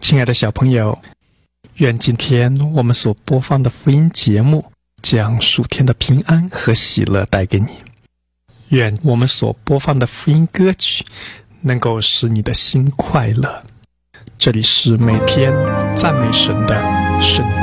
亲爱的小朋友，愿今天我们所播放的福音节目将属天的平安和喜乐带给你。愿我们所播放的福音歌曲能够使你的心快乐。这里是每天赞美神的圣